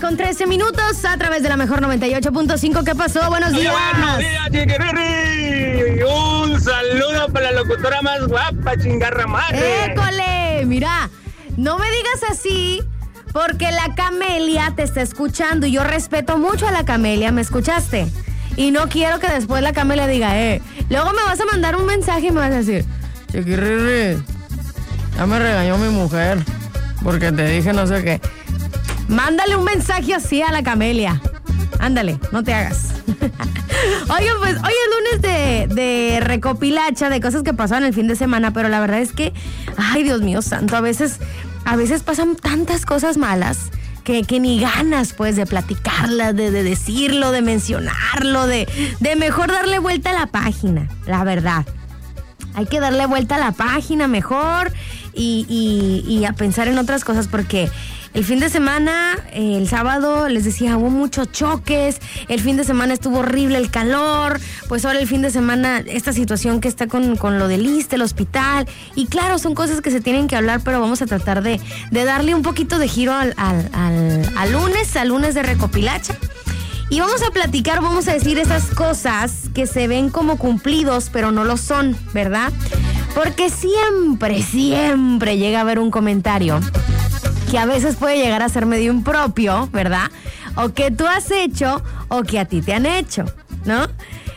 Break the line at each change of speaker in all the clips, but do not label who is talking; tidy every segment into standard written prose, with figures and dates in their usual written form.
6:13 a través de la mejor 98.5. ¿Qué pasó? Buenos días.
Buenos días, chiquirri. Un saludo para la locutora más guapa, chingarra madre.
¡École! Mira, no me digas así porque la Camelia te está escuchando y yo respeto mucho a la Camelia, ¿me escuchaste? Y no quiero que después la Camelia diga, luego me vas a mandar un mensaje y me vas a decir, chiquirri, ya me regañó mi mujer porque te dije no sé qué. Mándale un mensaje así a la Camelia. Ándale, no te hagas. Oigan, pues hoy es lunes de recopilacha de cosas que pasaron el fin de semana, pero la verdad es que, ay, Dios mío santo, a veces pasan tantas cosas malas que ni ganas, pues, de platicarlas, de decirlo, de mencionarlo, de mejor darle vuelta a la página, la verdad. Hay que darle vuelta a la página mejor y a pensar en otras cosas porque el fin de semana, el sábado, les decía, hubo muchos choques, el fin de semana estuvo horrible el calor, pues ahora el fin de semana esta situación que está con lo del ISSSTE, el hospital, y claro, son cosas que se tienen que hablar, pero vamos a tratar de darle un poquito de giro al lunes de recopilacha. Y vamos a platicar, vamos a decir esas cosas que se ven como cumplidos, pero no lo son, ¿verdad? Porque siempre llega a haber un comentario que a veces puede llegar a ser medio impropio, ¿verdad? O que tú has hecho o que a ti te han hecho, ¿no?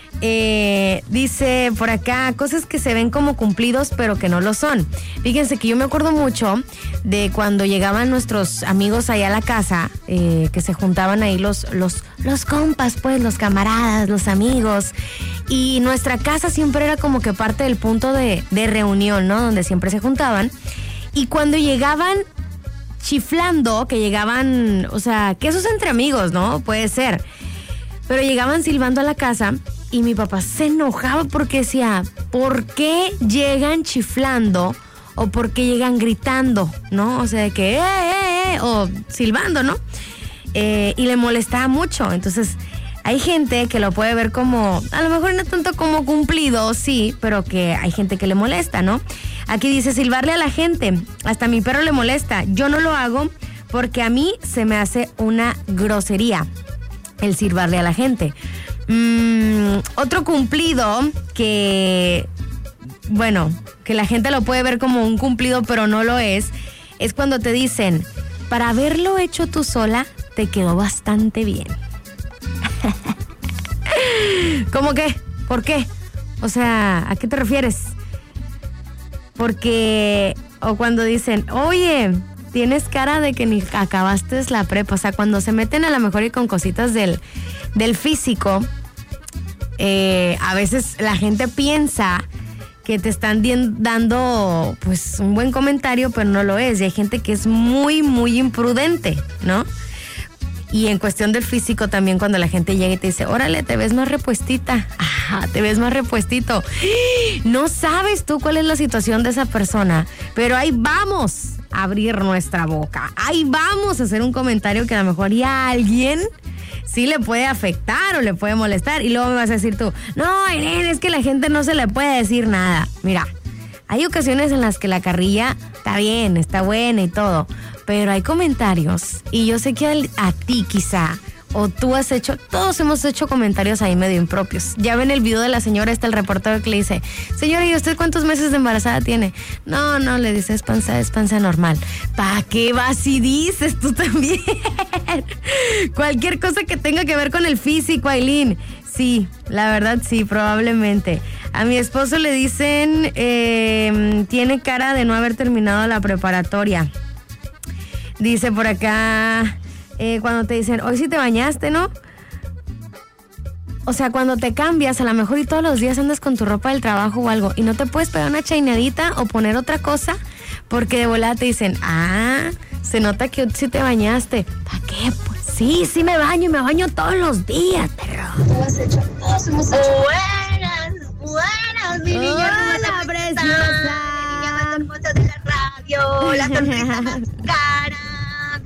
Dice por acá, cosas que se ven como cumplidos pero que no lo son. Fíjense que yo me acuerdo mucho de cuando llegaban nuestros amigos allá a la casa, que se juntaban ahí los compas, pues, los camaradas, los amigos, y nuestra casa siempre era como que parte del punto de reunión, ¿no? Donde siempre se juntaban, y cuando llegaban chiflando, que llegaban, o sea, que eso es entre amigos, ¿no? Puede ser, pero llegaban silbando a la casa y mi papá se enojaba porque decía, ¿por qué llegan chiflando o por qué llegan gritando, ¿no? O sea, de que, o silbando, ¿no? Y le molestaba mucho. Entonces, hay gente que lo puede ver como, a lo mejor no tanto como cumplido, sí, pero que hay gente que le molesta, ¿no? Aquí dice, silbarle a la gente, hasta a mi perro le molesta. Yo no lo hago porque a mí se me hace una grosería el silbarle a la gente. Otro cumplido que, bueno, que la gente lo puede ver como un cumplido, pero no lo es cuando te dicen, para haberlo hecho tú sola, te quedó bastante bien. ¿Cómo qué? ¿Por qué? O sea, ¿a qué te refieres? Porque, o cuando dicen, oye, tienes cara de que ni acabaste la prepa. O sea, cuando se meten a lo mejor y con cositas del físico, a veces la gente piensa que te están dando pues un buen comentario, pero no lo es. Y hay gente que es muy, muy imprudente, ¿no? Y en cuestión del físico también, cuando la gente llega y te dice, órale, te ves más repuestita. Ajá, te ves más repuestito. No sabes tú cuál es la situación de esa persona, pero ahí vamos a abrir nuestra boca. Ahí vamos a hacer un comentario que a lo mejor ya a alguien sí le puede afectar o le puede molestar. Y luego me vas a decir tú, no, Irene, es que la gente no se le puede decir nada. Mira, hay ocasiones en las que la carrilla está bien, está buena y todo, pero hay comentarios, y yo sé que a ti quizá, o tú has hecho, todos hemos hecho comentarios ahí medio impropios. Ya ven el video de la señora, está el reportero que le dice, señora, ¿y usted cuántos meses de embarazada tiene? No, le dice, es panza normal. ¿Para qué vas y dices tú también? Cualquier cosa que tenga que ver con el físico, Ailín. Sí, la verdad sí, probablemente. A mi esposo le dicen, tiene cara de no haber terminado la preparatoria. Dice por acá, cuando te dicen, hoy sí te bañaste, ¿no? O sea, cuando te cambias, a lo mejor y todos los días andas con tu ropa del trabajo o algo, y no te puedes pegar una chainadita o poner otra cosa, porque de volada te dicen, se nota que hoy sí te bañaste. ¿Para qué? Pues sí me baño, y me baño todos los días, perro.
Todos hemos hecho. Buenas, mi niña.
Hola, preciosa.
Mi niña más hermosa de la radio, la sonrisa más cara.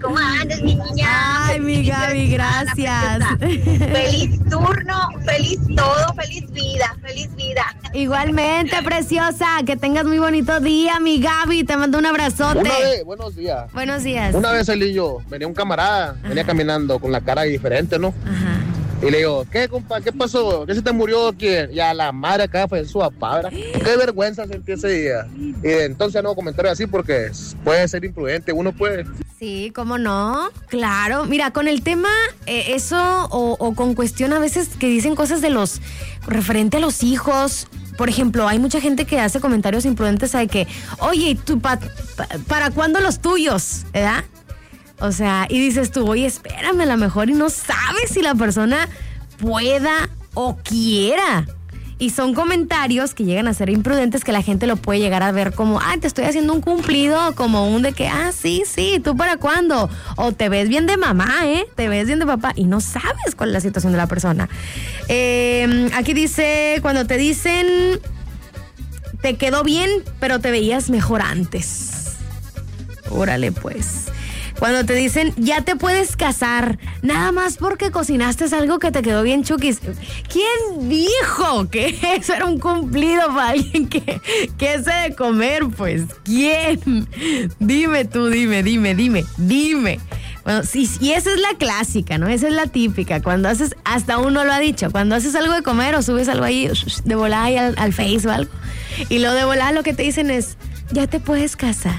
¿cómo andas, mi niña?
Ay, mi Gaby, gracias.
Feliz turno, feliz todo, feliz vida.
Igualmente, preciosa, que tengas muy bonito día, mi Gaby, te mando un abrazote.
Buenos días.
Buenos días.
Una vez Elillo, venía un camarada, venía caminando con la cara diferente, ¿no?
Ajá.
Y le digo, ¿qué, compa? ¿Qué pasó? ¿Qué se te murió? ¿Quién? Y a la madre acá fue su papá, ¿verdad? Qué vergüenza sentí ese día. Y entonces no comentario así porque puede ser imprudente, uno puede.
Sí, ¿cómo no? Claro. Mira, con el tema, eso o con cuestión a veces que dicen cosas de los, referente a los hijos. Por ejemplo, hay mucha gente que hace comentarios imprudentes de que, oye, ¿tú para cuándo los tuyos? ¿Verdad? O sea, y dices tú, oye, espérame, a lo mejor y no sabes si la persona pueda o quiera. Y son comentarios que llegan a ser imprudentes que la gente lo puede llegar a ver como, te estoy haciendo un cumplido, como un de que, sí, ¿tú para cuándo? O te ves bien de mamá, te ves bien de papá, y no sabes cuál es la situación de la persona. Aquí dice, cuando te dicen, te quedó bien, pero te veías mejor antes. Órale, pues. Cuando te dicen, ya te puedes casar, nada más porque cocinaste algo que te quedó bien chuquis. ¿Quién dijo que eso era un cumplido para alguien que se de comer? Pues, ¿quién? Dime tú, dime. Bueno, sí, y esa es la clásica, ¿no? Esa es la típica. Cuando haces, hasta uno lo ha dicho, cuando haces algo de comer o subes algo ahí, de volada ahí al Face o algo, y lo de volada lo que te dicen es, ya te puedes casar.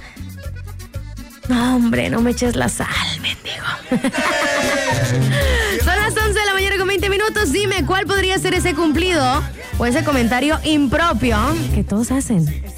No, hombre, no me eches la sal, mendigo. Son las 11 de la mañana con 20 minutos. Dime, ¿cuál podría ser ese cumplido o ese comentario impropio que todos hacen?